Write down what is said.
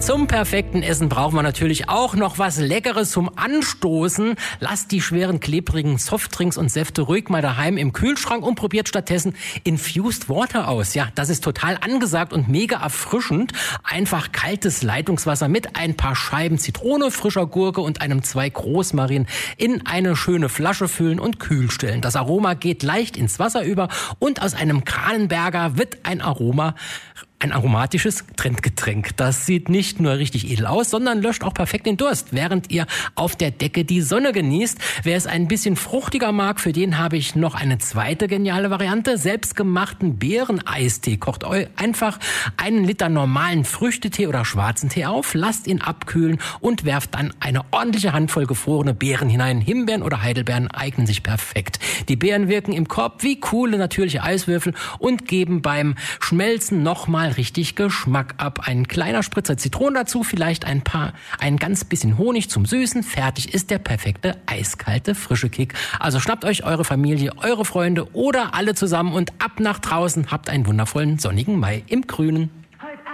Zum perfekten Essen brauchen wir natürlich auch noch was Leckeres zum Anstoßen. Lasst die schweren, klebrigen Softdrinks und Säfte ruhig mal daheim im Kühlschrank und probiert stattdessen Infused Water aus. Ja, das ist total angesagt und mega erfrischend. Einfach kaltes Leitungswasser mit ein paar Scheiben Zitrone, frischer Gurke und einem Zweig Rosmarin in eine schöne Flasche füllen und kühl stellen. Das Aroma geht leicht ins Wasser über und aus einem Kranenberger wird ein aromatisches Trendgetränk. Das sieht nicht nur richtig edel aus, sondern löscht auch perfekt den Durst, während ihr auf der Decke die Sonne genießt. Wer es ein bisschen fruchtiger mag, für den habe ich noch eine zweite geniale Variante. Selbstgemachten Beereneistee. Kocht euch einfach 1 Liter normalen Früchtetee oder schwarzen Tee auf, lasst ihn abkühlen und werft dann eine ordentliche Handvoll gefrorene Beeren hinein. Himbeeren oder Heidelbeeren eignen sich perfekt. Die Beeren wirken im Korb wie coole natürliche Eiswürfel und geben beim Schmelzen nochmal richtig Geschmack ab. Ein kleiner Spritzer Zitronen dazu, vielleicht ein ganz bisschen Honig zum Süßen. Fertig ist der perfekte, eiskalte, frische Kick. Also schnappt euch eure Familie, eure Freunde oder alle zusammen und ab nach draußen. Habt einen wundervollen sonnigen Mai im Grünen.